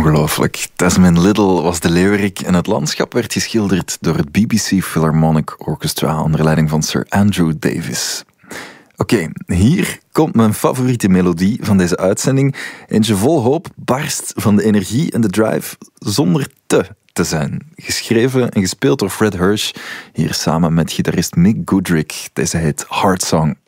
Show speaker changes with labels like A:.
A: Ongelooflijk. Tasman Little was de leeuwerik en het landschap werd geschilderd door het BBC Philharmonic Orchestra onder leiding van Sir Andrew Davis. Oké, hier komt mijn favoriete melodie van deze uitzending. Eentje vol hoop, barst van de energie en de drive zonder te zijn. Geschreven en gespeeld door Fred Hirsch, hier samen met gitarist Mick Goodrick. Deze heet Heart Song.